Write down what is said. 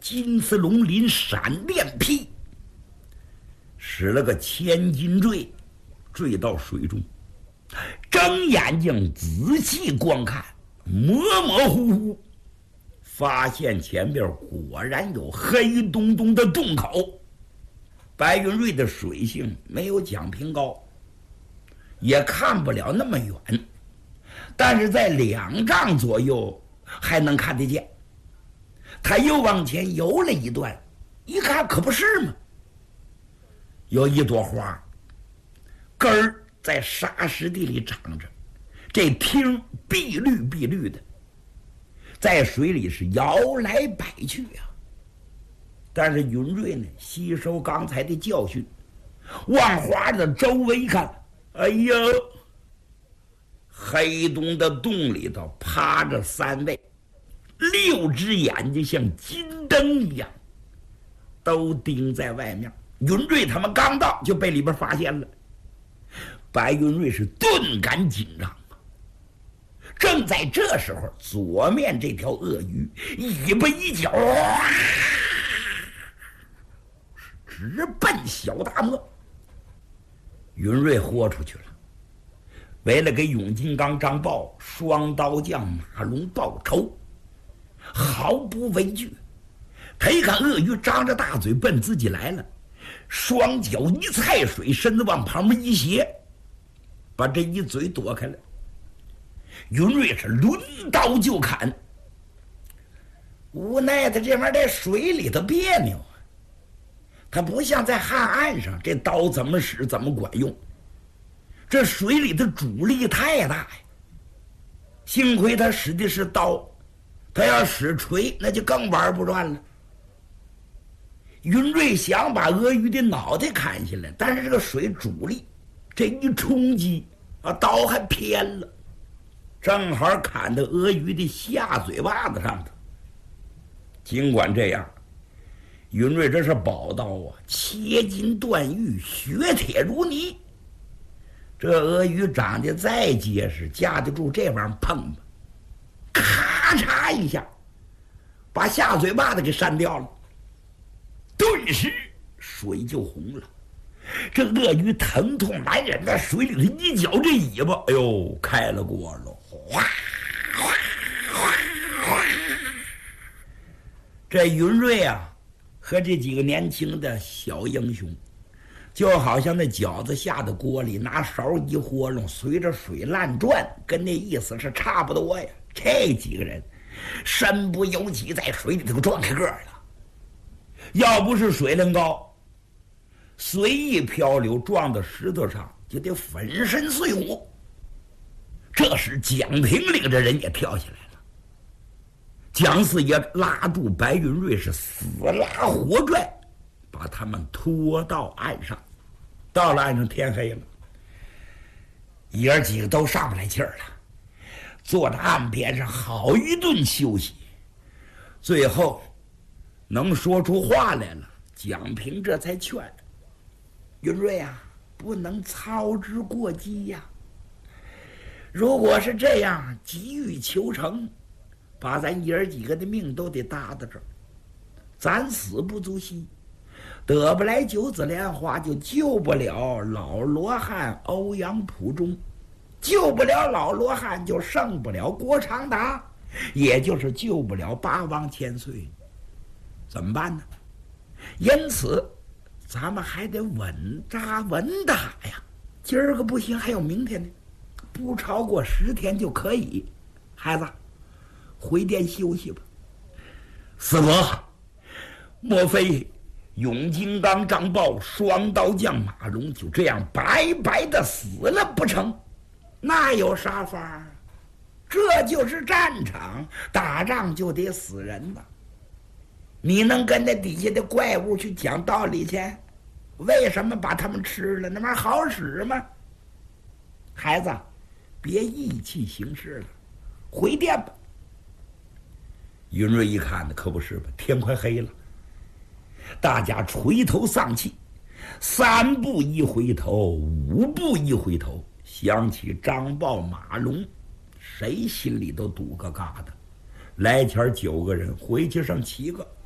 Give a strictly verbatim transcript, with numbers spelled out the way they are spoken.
金丝龙鳞闪电劈，使了个千斤坠，坠到水中，睁眼睛仔细观看，模模糊糊发现前边果然有黑洞洞的洞口。白云瑞的水性没有蒋平高，也看不了那么远，但是在两丈左右还能看得见。他又往前游了一段，一看可不是吗？有一朵花，根儿在沙石地里长着，这茎碧绿碧绿的，在水里是摇来摆去啊。但是云瑞呢，吸收刚才的教训，往花的周围一看，哎呦，黑洞的洞里头趴着三位，六只眼睛像金灯一样，都盯在外面。云瑞他们刚到就被里边发现了，白云瑞是顿感紧张。正在这时候，左面这条鳄鱼尾巴一角，直奔小大漠。云瑞豁出去了，为了给永金刚、张豹、双刀将马龙报仇，毫不畏惧。他一看鳄鱼张着大嘴奔自己来了，双脚一踩水，身子往旁边一斜，把这一嘴躲开了。云瑞是抡刀就砍，无奈的这玩意儿在水里头别扭啊，他不像在旱岸上，这刀怎么使怎么管用，这水里的阻力太大呀。幸亏他使的是刀，他要使锤那就更玩不转了。云瑞想把鳄鱼的脑袋砍下来，但是这个水阻力这一冲击啊，刀还偏了，正好砍到鳄鱼的下嘴巴子上头。尽管这样，云瑞这是宝刀啊，切金断玉，血铁如泥。这鳄鱼长得再结实，架得住这玩意儿碰吗？咔嚓一下，把下嘴巴子给扇掉了。顿时水就红了，这鳄鱼疼痛难忍，在水里头一脚这尾巴，哎呦，开了锅了，哗哗哗哗！这云瑞啊，和这几个年轻的小英雄，就好像那饺子下的锅里拿勺一豁弄，随着水烂转，跟那意思是差不多呀。这几个人身不由己，在水里头撞开个了。要不是水量高，随意漂流撞到石头上就得粉身碎骨。这时蒋平领着人也跳下来了，蒋四爷拉住白云瑞是死拉活拽，把他们拖到岸上。到了岸上天黑了，爷儿几个都上不来气儿了，坐在岸边上好一顿休息。最后能说出话来了，蒋平这才劝云瑞啊，不能操之过急呀。如果是这样急于求成，把咱爷儿几个的命都得搭到这儿，咱死不足惜，得不来九子莲花，就救不了老罗汉欧阳普忠，救不了老罗汉，就胜不了郭长达，也就是救不了八王千岁。怎么办呢？因此咱们还得稳扎稳打呀。今儿个不行，还有明天呢，不超过十天就可以。孩子，回殿休息吧。四伯，莫非永金刚、张豹、双刀将马龙就这样白白的死了不成？那有啥法儿？这就是战场，打仗就得死人呐。你能跟那底下的怪物去讲道理去？为什么把他们吃了？那玩意儿好使吗？孩子，别意气行事了，回殿吧。云瑞一看呢，可不是吧，天快黑了，大家垂头丧气，三步一回头，五步一回头，想起张豹、马龙，谁心里都堵个疙瘩。来前九个人，回去剩七个。